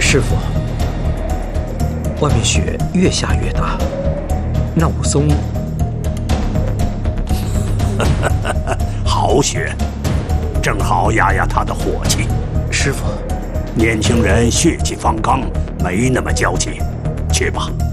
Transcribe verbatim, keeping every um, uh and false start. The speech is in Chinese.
师傅，外面雪越下越大，那武松…… 好雪，正好压压他的火气。 师傅， 年轻人血气方刚，没那么娇气。去吧。